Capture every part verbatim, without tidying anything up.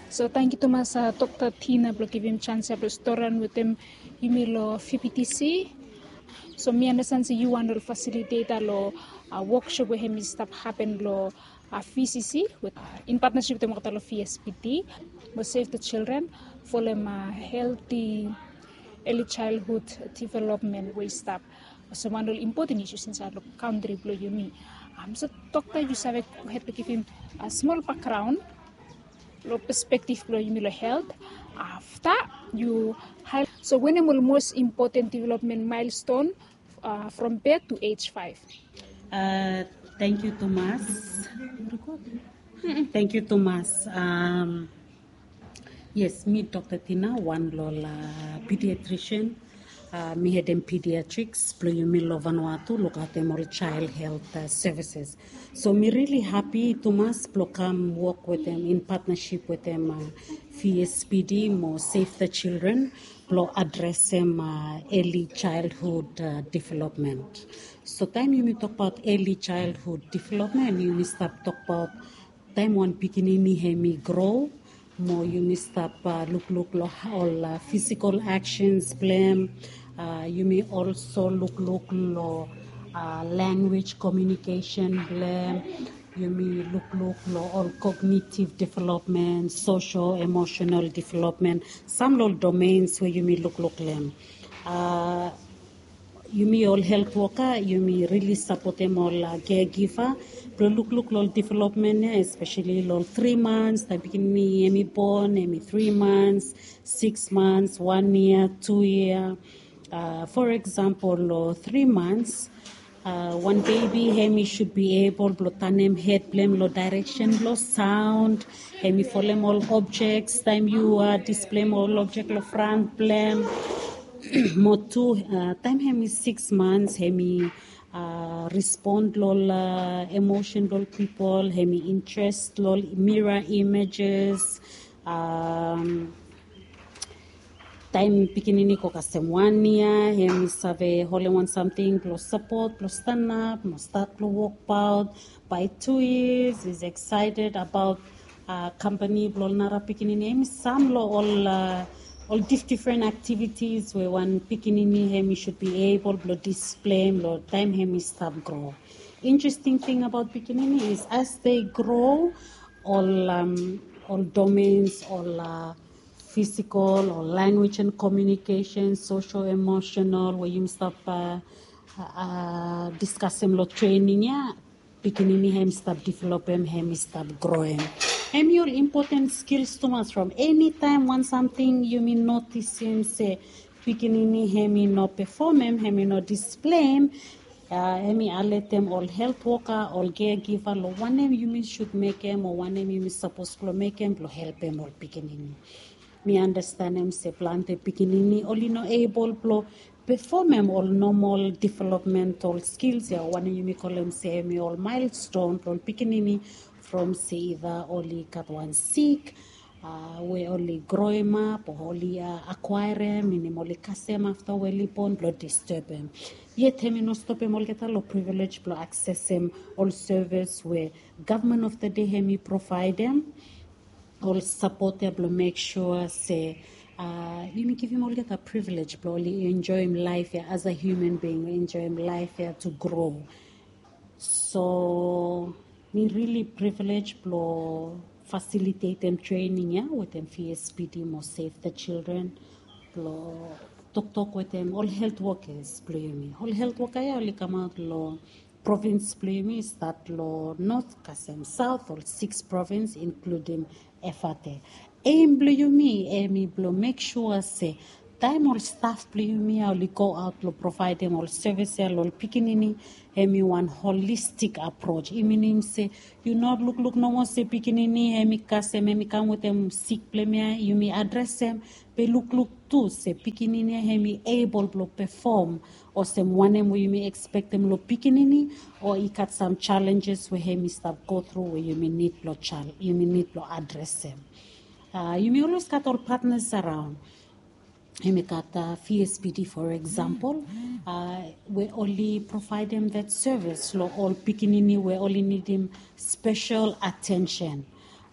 So thank you to mas uh, Doctor Tina for giving chance to restaurant with them Yumilo F P T C. So me understand say you want to facilitate a lo a workshop where him stuff happen lo a F C C with in partnership with the F S P T will save the children for them a healthy early childhood development way stuff. So one of the important issues inside the country blow you me. Um, so doctor you have had to give him a small background lo perspective lo you lo health after you have so when the most important development milestone uh, from birth to age five. Uh, thank you, Thomas. Thank you, Thomas. Um, yes, me, Doctor Tina, one lola pediatrician. Uh, me head in pediatrics, Pluyumi Vanuatu, look at them all child health uh, services. So me really happy Thomas to come work with them in partnership with them uh, V S P D, more Save the Children, to address them uh, early childhood uh, development. So time you me talk about early childhood development, you me start talk about time one beginning me grow. More you may stop uh, look look lo all uh, physical actions blame. Uh, you may also look look lo uh, language communication blame. You may look look lo all cognitive development, social emotional development. Some little domains where you may look look them. Uh, you may all health worker, you may really support them all uh, caregiver. But look, look, all development, especially all three months, the beginning, emi born, emi three months, six months, one year, two year. Uh, for example, uh, three months, uh, one baby, hemi should be able to tanem head blame lo direction lo sound, hemi follow all objects, time you uh, display all object lo front blame. Motu uh, time hemi six months hemi uh, respond lol uh, emotion lol people hemi interest lol mirror images um, time pikinini ko kasem one year hemi save hole want something plus support plus stand up plus start to walk out by two years is excited about uh, company lol nara pikinini hemi some lo all uh, all these different activities where one pikinini hemi should be able to display or time hemi start grow. Interesting thing about pikinini is as they grow, all um, all domains, all uh, physical or language and communication, social, emotional, where you start uh, uh, discussing lo training, yeah, pikinini hemi start developing, hemi start growing. And your important skills to us from any time when something you may notice him say beginning him no perform him him no display him uh him I let them all health worker all caregiver lo one name you may should make him or one name you may supposed to make him to help him all beginning. Me understand him say plante beginning only no able to perform him all normal developmental skills yeah one you may call him say me all milestone all beginning from say either only cut one sick, uh, we only grow him up, or only uh, acquire him, minimally only cast him after we born, blood disturb him. Yet him no stop him all get a lot privilege, blood access him all service where government of the day him provide him, all support him, blood make sure say. Uh, you may give him all get a privilege, blood enjoy him life here as a human being, enjoy him life here to grow. So. Me really privileged to facilitate them training yeah, with them V S P D more save the children, to talk talk with them all health workers play me. All health workers yeah, only come out lo province play me start lo north kasem south or six province including F A T. Aim play me, aim blow make sure say time all staff play me only go out to provide them all services all pikinini hemi one holistic approach. I mean say you not look look no one say pikinini hemi kase hemi come with them sick play me you may address them but look look too say pikinini hemi able to perform or some one them where you may expect them lo pikinini or you got some challenges where hemi start go through where you may need lo child you may need to address them. Uh, you may always got all partners around. Hemikata V S P D, for example, uh, we only provide them that service. Lo all pikinini, we only need them special attention.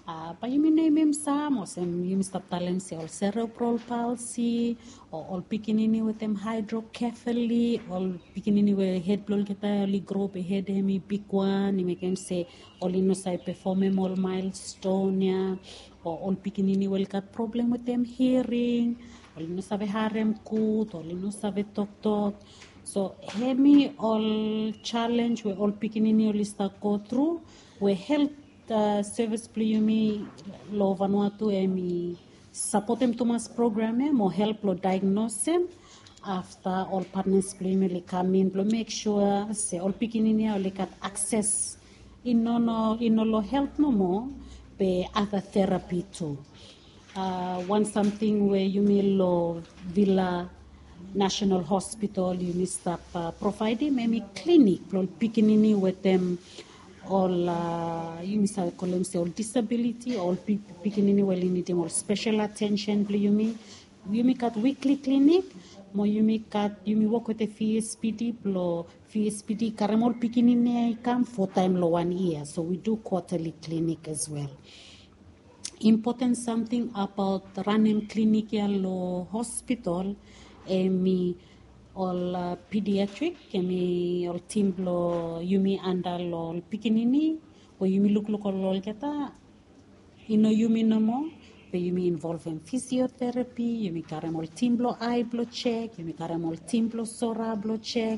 Uh, but you may name him some, or some you stop telling say all cerebral palsy, or all pikinini with them hydrocephaly, all pikinini with head blow get only grow a head hemi big one, you make him say all in no side perform him all milestone, yeah, or all pikinini will got problem with them hearing, all in no save harem coot, all in no save talk talk. So hemi all challenge we all pikinini all start go through, we help the service plumi lo Vanuatu emi support them to mass program mo help lo diagnose them after all partners plumi li come in lo make sure say all pikinini all got access in no no in no lo help no more be other therapy too. Uh, one something where you may lo Villa National Hospital you may start uh, providing maybe clinic lo pikinini with them all uh, you miss call them say all disability, all pikinini well you need them all special attention. You me, you make at weekly clinic. Mo you make at you me work with the V S P D, lo V S P D karamol pikinini come four time lo one year. So we do quarterly clinic as well. Important something about running clinic lo hospital, emi all uh, pediatric, kami all team lo yumi anda lo pikinini, o yumi look look all kata, ino yumi no mo, be yumi involve in physiotherapy, yumi karam all team lo eye blood check, yumi karam all team lo sora blood check.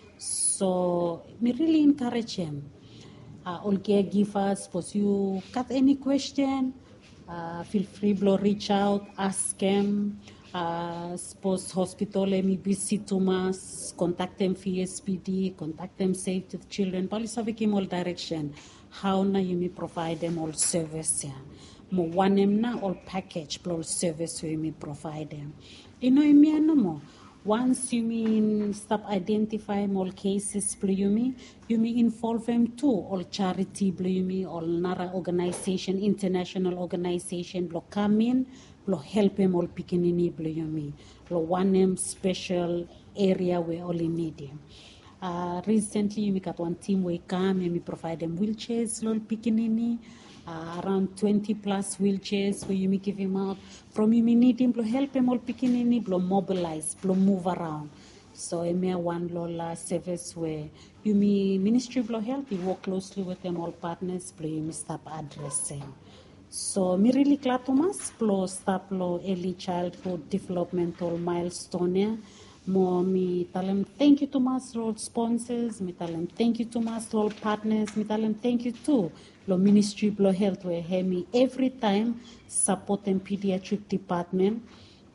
So me really encourage them. Uh, all caregivers, suppose you got any question, uh, feel free to reach out, ask them. Uh, suppose hospital emi visit to mass, contact them V S P D, contact them Save the Children, police have a all direction. How na you may provide them all service ya. Mo one em na all package all service we may provide them. You know imi ano mo. Once you mean stop identify all cases you may you may involve them too all charity you may all nara organization international organization lo come in lo help them all pikinini you may lo one em special area where all in need them. Uh, recently you got one team we come and we provide them wheelchairs lo pikinini. Uh, around twenty plus wheelchairs where you may give him out from you may need him to help him all pikinini blow mobilize blow move around. So I may one lola service where you may ministry blow help you work closely with them all partners blow you may stop addressing. So me really glad Thomas blow stop blow early childhood developmental milestone. More me tell them thank you to my Lord sponsors, me tell them thank you to my Lord partners, me tell them thank you to Lo Ministry Blow Health where hear me every time support them pediatric department,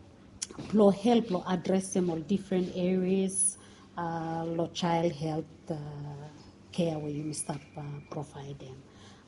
blow help lo address them all different areas, uh, lo child health uh, care where you start uh, provide them.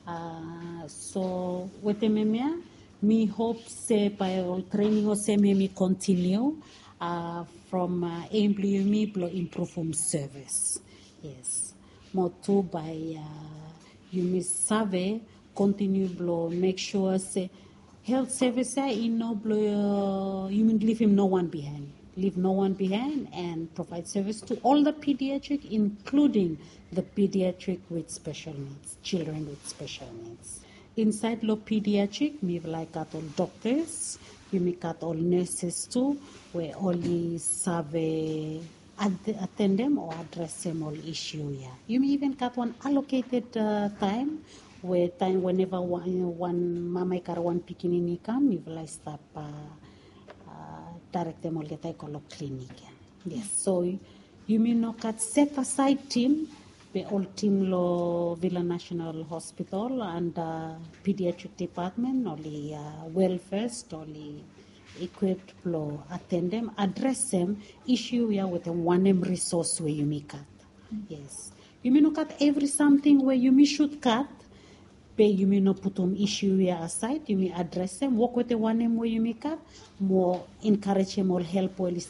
Uh, so with them me hope say by all training or say me continue. Uh, from uh, employee me blow improve home service. Yes. More too by uh, you miss survey continue blow make sure say health service in no blow uh, you mean leave him no one behind. Leave no one behind and provide service to all the pediatric, including the pediatric with special needs, children with special needs. Inside lo pediatric, we like at all doctors, we make at all nurses too, where only survey attend them or address them all issue. Yeah, you may even got one allocated uh, time where time whenever one one mama car one pikinini come, you like stop uh, uh, direct them all get I call clinic. Yeah. Yes, so you may not got set aside team. The all team lo Villa National Hospital and uh, pediatric department only uh, welfare only equipped lo attend them address them issue yeah with a one name resource where you may cut. Mm-hmm. Yes, you may not cut every something where you may should cut. But you may not put them issue here aside. You may address them. Work with the one name where you may cut. More encourage them or help or